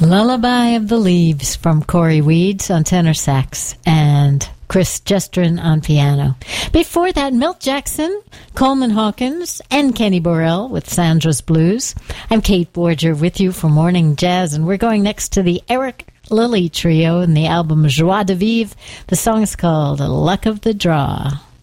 Lullaby of the Leaves from Corey Weeds on tenor sax and Chris Jestrin on piano. Before that, Milt Jackson, Coleman Hawkins, and Kenny Burrell with Sandra's Blues. I'm Kate Borger with you for Morning Jazz, and we're going next to the Eric Lilly Trio and the album Joie de Vivre. The song is called Luck of the Draw.